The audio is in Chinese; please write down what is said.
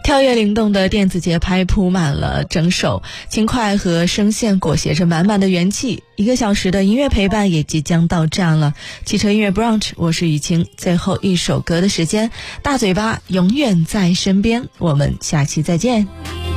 跳跃灵动的电子节拍铺满了整首，轻快和声线裹挟着满满的元气。1个小时的音乐陪伴也即将到站了。汽车音乐 brunch， 我是雨晴，最后一首歌的时间，大嘴巴永远在身边，我们下期再见。